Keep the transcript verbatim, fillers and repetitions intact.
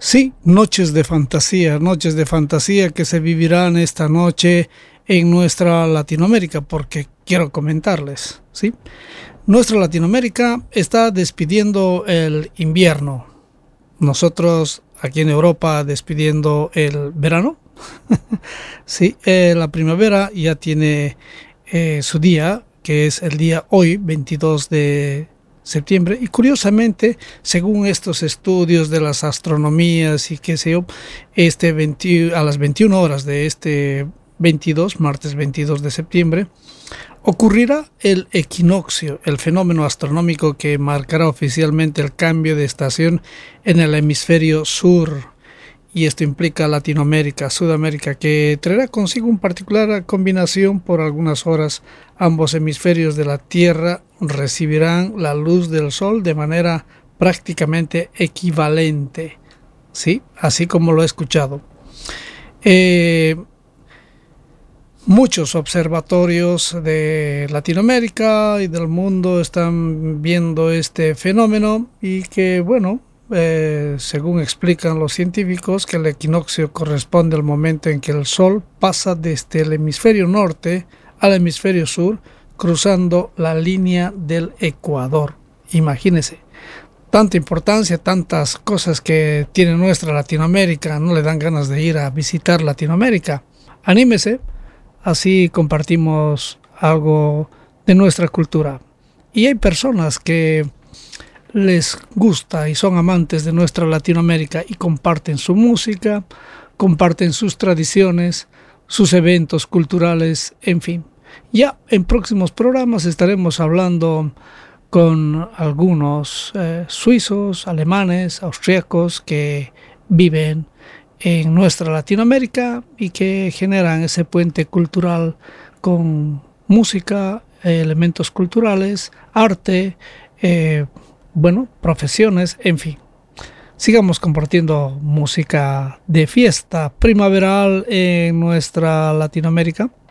Sí, noches de fantasía, noches de fantasía que se vivirán esta noche en nuestra Latinoamérica, porque quiero comentarles, ¿sí? Nuestra Latinoamérica está despidiendo el invierno. Nosotros aquí en Europa despidiendo el verano. Sí, eh, la primavera ya tiene eh, su día, que es el día hoy, veintidós de septiembre, y curiosamente, según estos estudios de las astronomías y qué sé yo, este veinte, a las veintiuna horas de este veintidós, martes veintidós de septiembre, ocurrirá el equinoccio, el fenómeno astronómico que marcará oficialmente el cambio de estación en el hemisferio sur. Y esto implica Latinoamérica, Sudamérica, que traerá consigo una particular combinación por algunas horas. Ambos hemisferios de la Tierra recibirán la luz del Sol de manera prácticamente equivalente, ¿sí? Así como lo he escuchado. Eh, muchos observatorios de Latinoamérica y del mundo están viendo este fenómeno y que, bueno, Eh, según explican los científicos, que el equinoccio corresponde al momento en que el Sol pasa desde el hemisferio norte al hemisferio sur, cruzando la línea del Ecuador. Imagínense, tanta importancia, tantas cosas que tiene nuestra Latinoamérica, no le dan ganas de ir a visitar Latinoamérica. Anímese, así compartimos algo de nuestra cultura. Y hay personas que les gusta y son amantes de nuestra Latinoamérica y comparten su música, comparten sus tradiciones, sus eventos culturales, en fin. Ya en próximos programas estaremos hablando con algunos eh, suizos, alemanes, austríacos que viven en nuestra Latinoamérica y que generan ese puente cultural con música, eh, elementos culturales, arte, eh, bueno, profesiones, en fin. Sigamos compartiendo música de fiesta primaveral en nuestra Latinoamérica.